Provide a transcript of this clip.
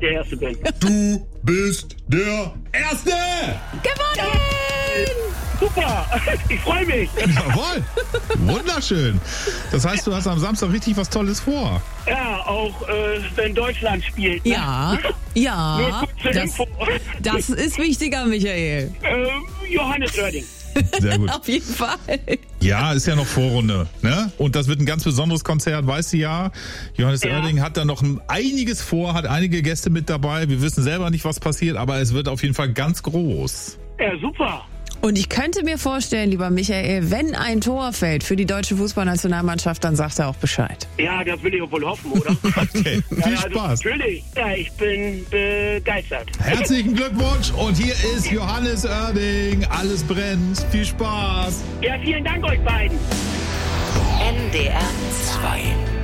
der Erste bin. Du bist der Erste! Gewonnen! Super, ich freue mich. Jawohl! Wunderschön. Das heißt, du hast am Samstag richtig was Tolles vor. Ja, auch wenn Deutschland spielt. Ne? Ja, Nur ja. kurz zur Info. Das ist wichtiger, Michael. Johannes Oerding. Sehr gut. Auf jeden Fall. Ja, ist ja noch Vorrunde, ne? Und das wird ein ganz besonderes Konzert, weißt du ja. Johannes Oerding hat da noch einiges vor, hat einige Gäste mit dabei. Wir wissen selber nicht, was passiert, aber es wird auf jeden Fall ganz groß. Ja, super. Und ich könnte mir vorstellen, lieber Michael, wenn ein Tor fällt für die deutsche Fußballnationalmannschaft, dann sagt er auch Bescheid. Ja, das will ich wohl hoffen, oder? Okay, viel Spaß. Natürlich. Ja, ich bin begeistert. Herzlichen Glückwunsch und hier ist Johannes Oerding. Alles brennt. Viel Spaß. Ja, vielen Dank euch beiden. NDR 2